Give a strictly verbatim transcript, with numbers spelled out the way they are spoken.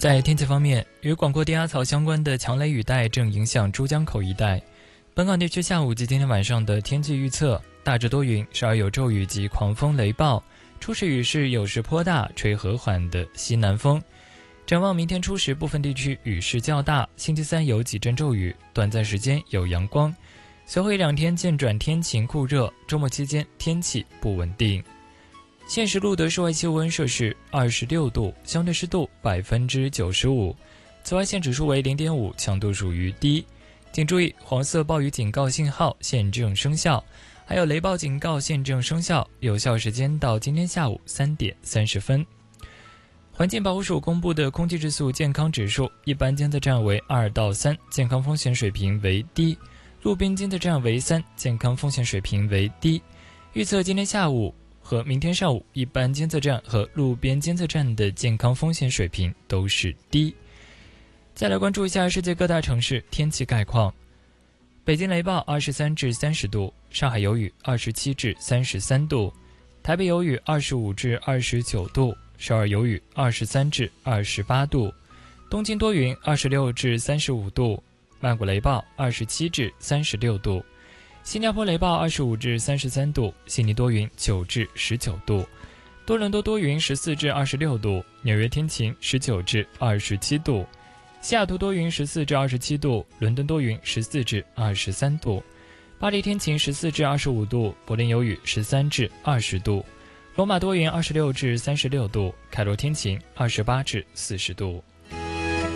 在天气方面，与广阔低压槽相关的强雷雨带正影响珠江口一带。本港地区下午及今天晚上的天气预测：大致多云，时而有骤雨及狂风雷暴，初时雨势有时颇大，吹和缓的西南风。展望明天初时，部分地区雨势较大，星期三有几阵骤雨，短暂时间有阳光，随后一两天渐转天晴酷热，周末期间天气不稳定。现时录得室外气温摄氏二十六度，相对湿度百分之九十五，紫外线指数为零点五，强度属于低。请注意，黄色暴雨警告信号现正生效，还有雷暴警告现正生效，有效时间到今天下午三点三十分。环境保护署公布的空气质素健康指数，一般监测站为二到三，健康风险水平为低；路边监测站为三，健康风险水平为低。预测今天下午和明天上午，一般监测站和路边监测站的健康风险水平都是低。再来关注一下世界各大城市天气概况。北京雷暴二十三至三十度，上海有雨二十七至三十三度，台北有雨二十五至二十九度，首尔有雨二十三至二十八度，东京多云二十六至三十五度，曼谷雷暴二十七至三十六度，新加坡雷暴二十五至三十三度，悉尼多云九至十九度，多伦多多云十四至二十六度，纽约天晴十九至二十七度，西雅图多云十四至二十七度，伦敦多云十四至二十三度，巴黎天晴十四至二十五度，柏林有雨十三至二十度，罗马多云二十六至三十六度，开罗天晴二十八至四十度。